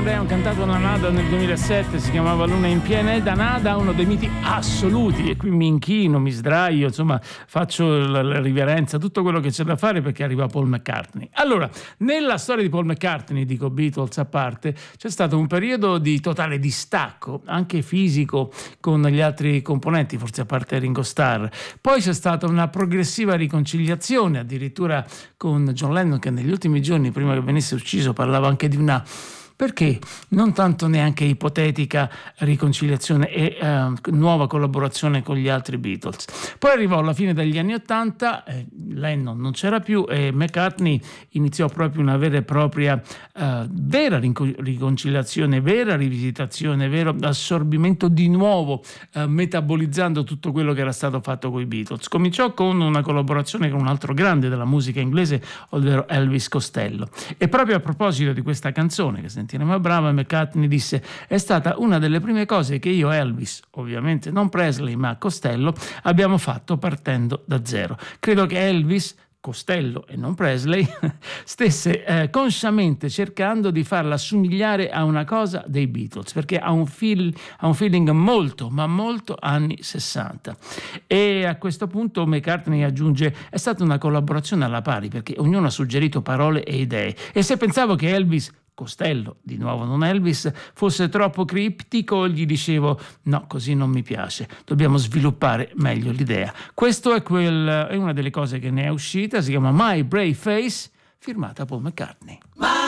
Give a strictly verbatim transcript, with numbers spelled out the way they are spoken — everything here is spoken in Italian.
Down, cantato da Nada nel duemilasette, si chiamava Luna in piena. È da Nada uno dei miti assoluti, e qui mi inchino, mi sdraio, insomma faccio la, la riverenza, tutto quello che c'è da fare, perché arriva Paul McCartney. Allora, nella storia di Paul McCartney, dico Beatles a parte, c'è stato un periodo di totale distacco, anche fisico, con gli altri componenti, forse a parte Ringo Starr. Poi c'è stata una progressiva riconciliazione, addirittura con John Lennon, che negli ultimi giorni, prima che venisse ucciso, parlava anche di una, perché non tanto neanche ipotetica riconciliazione e eh, nuova collaborazione con gli altri Beatles. Poi arrivò la fine degli anni Ottanta, eh, Lennon non c'era più e McCartney iniziò proprio una vera e propria eh, vera riconciliazione, vera rivisitazione, vero assorbimento di nuovo, eh, metabolizzando tutto quello che era stato fatto con i Beatles. Cominciò con una collaborazione con un altro grande della musica inglese, ovvero Elvis Costello. E proprio a proposito di questa canzone che sentiremo a brava, McCartney disse: è stata una delle prime cose che io, Elvis, ovviamente non Presley ma Costello, abbiamo fatto partendo da zero. Credo che Elvis, Costello e non Presley, stesse eh, consciamente cercando di farla assomigliare a una cosa dei Beatles, perché ha un, feel, ha un feeling molto, ma molto anni sessanta. E a questo punto McCartney aggiunge: è stata una collaborazione alla pari, perché ognuno ha suggerito parole e idee, e se pensavo che Elvis, Costello, di nuovo non Elvis, fosse troppo criptico, gli dicevo: no, così non mi piace, dobbiamo sviluppare meglio l'idea. Questo è, quel, è una delle cose che ne è uscita, si chiama My Brave Face, firmata Paul McCartney.